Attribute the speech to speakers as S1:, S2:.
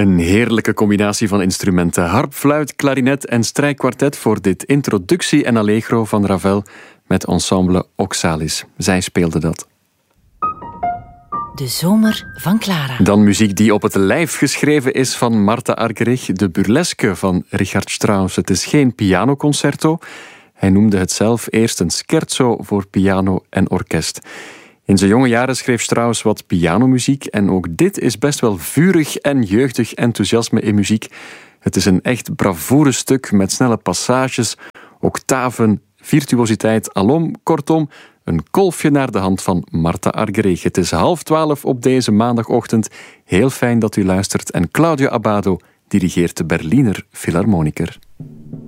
S1: Een heerlijke combinatie van instrumenten. Harp, fluit, klarinet en strijkkwartet voor dit introductie en allegro van Ravel met ensemble Oxalis. Zij speelde dat.
S2: De zomer van Clara.
S1: Dan muziek die op het lijf geschreven is van Martha Argerich, de burleske van Richard Strauss. Het is geen pianoconcerto. Hij noemde het zelf eerst een scherzo voor piano en orkest. In zijn jonge jaren schreef Strauss wat pianomuziek en ook dit is best wel vurig en jeugdig enthousiasme in muziek. Het is een echt bravoure stuk met snelle passages, octaven, virtuositeit, alom, kortom, een kolfje naar de hand van Martha Argerich. Het is 11:30 op deze maandagochtend. Heel fijn dat u luistert en Claudio Abbado dirigeert de Berliner Philharmoniker.